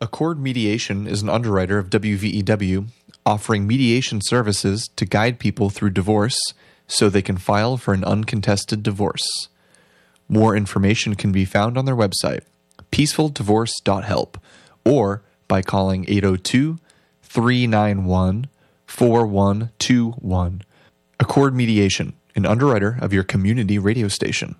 Accord Mediation is an underwriter of WVEW, offering mediation services to guide people through divorce so they can file for an uncontested divorce. More information can be found on their website, peacefuldivorce.help, or by calling 802-391-4121. Accord Mediation, an underwriter of your community radio station.